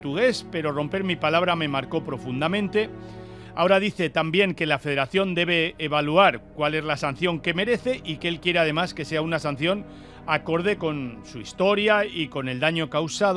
portugués, pero romper mi palabra me marcó profundamente. Ahora dice también que la federación debe evaluar cuál es la sanción que merece y que él quiere además que sea una sanción acorde con su historia y con el daño causado.